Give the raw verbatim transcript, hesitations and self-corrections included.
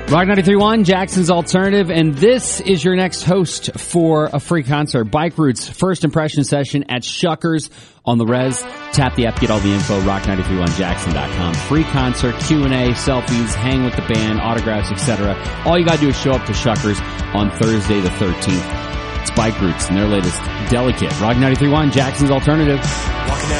Rock ninety-three point one, Jackson's Alternative, and this is your next host for a free concert. Bike Roots first impression session at Shuckers on the Res. Tap the app, get all the info, rock nine three one jackson dot com. Free concert, Q and A, selfies, hang with the band, autographs, et cetera. All you gotta do is show up to Shuckers on Thursday the thirteenth. It's Bike Roots and their latest Delicate. Rock ninety-three point one, Jackson's Alternative.